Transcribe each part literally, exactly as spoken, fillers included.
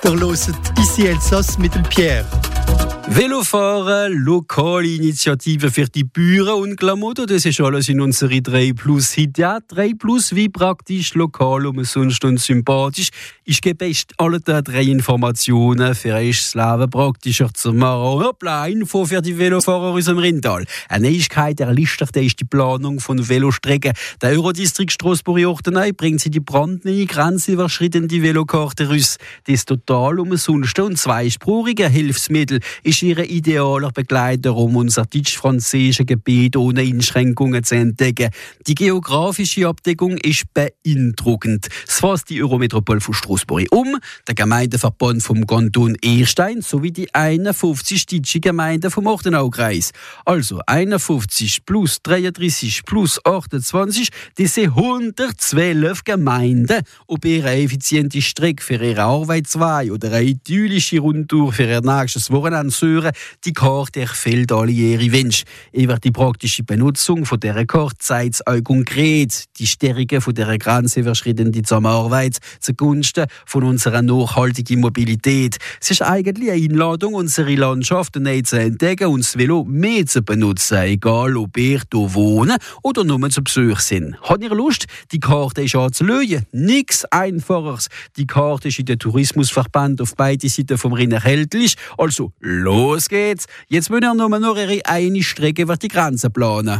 Der hört ici Elsass mit dem Pierre. Velofahren, lokale Initiative für die Bauern und Klamotten, das ist alles in unserer drei Plus Hit. Ja, drei Plus, wie praktisch, lokal, umsonst und sympathisch. Ich gebe echt alle drei Informationen für euch das Leben praktischer zu machen. Hoppla, Info für die Velofahrer aus dem Rindtal. Eine Neuigkeit erleichtert ist die Planung von Velostrecken. Der Eurodistrikt Straßburg-Jordanei bringt sie die brandneue grenzüberschreitende Velokarte raus. Das total umsonst und zweispurige Hilfsmittel ist ihre idealer Begleiter, um unser deutsch-französisches Gebiet ohne Einschränkungen zu entdecken. Die geografische Abdeckung ist beeindruckend. Es fasst die Eurometropole von Straßburg um, der Gemeindeverband vom Kanton Erstein sowie die einundfünfzig deutschen Gemeinden vom Ortenaukreis. Also einundfünfzig plus dreiunddreißig plus achtundzwanzig, das sind hundertzwölf Gemeinden. Ob ihr eine effiziente Strecke für ihre Arbeitsweg oder eine idyllische Rundtour für ihr nächstes Wochenende hören, die Karte erfüllt alle ihre Wünsche. Über die praktische Benutzung von dieser Karte zeigt es euch konkret die Stärke von dieser grenzüberschreitenden Zusammenarbeit zugunsten von unserer nachhaltigen Mobilität. Es ist eigentlich eine Einladung, unsere Landschaft neu zu entdecken und das Velo mehr zu benutzen, egal ob ihr hier wohnen oder nur zu Besuch sind. Habt ihr Lust, die Karte ist anzulösen? Nichts Einfacheres. Die Karte ist in der Tourismusverband auf beiden Seiten vom Rhein erhältlich. Also, los geht's! Jetzt müssen wir nur noch ihre eine Strecke über die Grenze planen.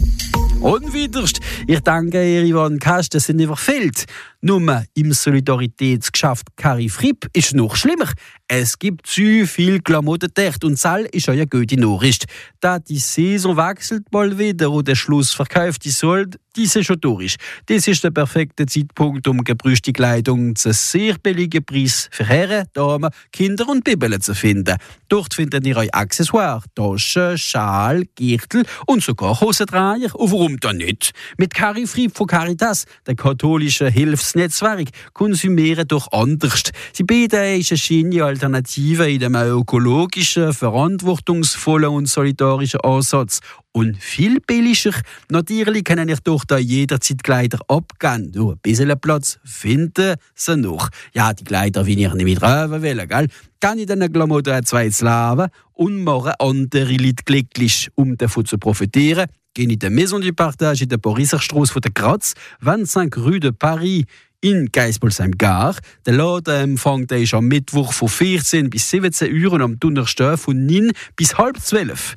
Und wiederst, ich danke ihr, Ivan Kast, das sind überfällt. Nur im Solidaritätsgeschäft Carry Fripp ist noch schlimmer. Es gibt zu viel Klamottentecht und das ist eine gute Nachricht. Da die Saison wechselt mal wieder und der Schlussverkauf die soll, diese schon durch. Das ist der perfekte Zeitpunkt, um gebrauchte Kleidung zu sehr billigen Preis für Herren, Damen, Kinder und Bibeln zu finden. Dort findet ihr euch Accessoires, Taschen, Schal, Gürtel und sogar Hosenträger. Und warum dann nicht? Mit Carry Fripp von Caritas, der katholischen Hilfsnetzwerk, konsumieren doch anders. Sie bieten eine schöne Alternative in einem ökologischen, verantwortungsvollen und solidarischen Ansatz. Und viel billiger. Natürlich können ich doch da jederzeit Kleider abgeben. Nur ein bisschen Platz finden sie noch. Ja, die Kleider will ich nicht mehr drauf wollen, gell? Kann ich diesen Klamotten ein zweites Leben und mache andere Leute glücklich, um davon zu profitieren. Gehen in der Maison du Partage in der Pariserstrasse von der Graz, vingt-cinq Rue de Paris, in Geispolsheim-Gar. Der Laden empfängt ist am Mittwoch von vierzehn bis siebzehn Uhr und am Donnerstag von neun bis halb zwölf.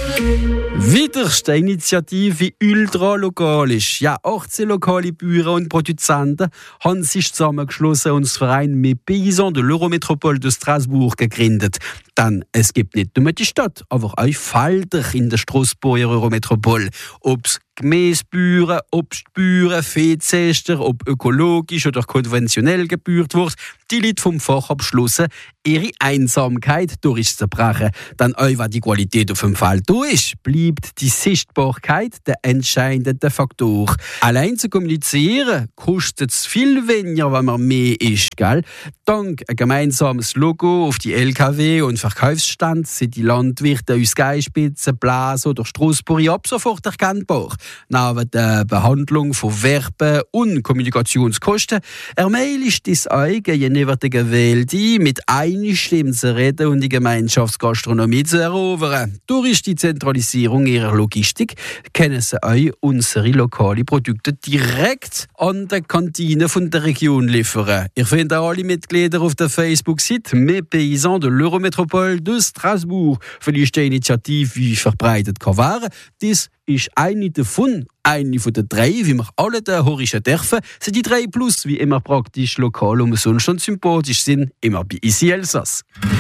Wiederste Initiative ultralokal ist. Ja, achtzehn lokale Bauern und Produzenten haben sich zusammengeschlossen und das Verein «Mes Paysans de l'Eurométropole de Strasbourg» gegründet. Denn es gibt nicht nur die Stadt, aber auch Felder in der Straßburger Eurometropole. Ob's Gemüsebauern, Obstbauern, Viehzüchter, ob ökologisch oder konventionell gebührt wird, die Leute vom Fach abschlossen, ihre Einsamkeit durchzubrechen. Dann auch, wenn die Qualität auf dem Feld da ist, bleibt die Sichtbarkeit der entscheidende Faktor. Allein zu kommunizieren kostet es viel weniger, wenn man mehr ist, gell? Dank ein gemeinsames Logo auf die L K W und Verkaufsstand sind die Landwirte aus Geispitzen, Blasen oder Straßburg ab sofort erkennbar. Neben der Behandlung von Werbe- und Kommunikationskosten ermöglicht es euch, gegenüber der Gewählte mit einer Stimme zu reden und die Gemeinschaftsgastronomie zu erobern. Durch die Zentralisierung ihrer Logistik können sie euch unsere lokalen Produkte direkt an der Kantine von der Region liefern. Ihr findet alle Mitglieder auf der Facebook-Seite «Mes Paysans de l'Eurométropole de Strasbourg». Vielleicht die Initiative wie verbreitet kann werden. Das ist eine davon, eine von den drei, wie wir alle da horchen dürfen, sind die drei Plus, wie immer praktisch, lokal, umsonst und sympathisch sind, immer bei Ici Elsass.